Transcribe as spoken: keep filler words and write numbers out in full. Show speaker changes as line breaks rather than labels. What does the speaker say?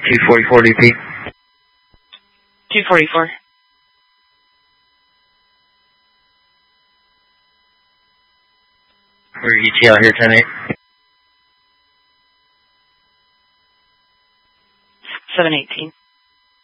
two forty-four D P.
two forty-four.
We're E T L here, ten eight.
seven eighteen.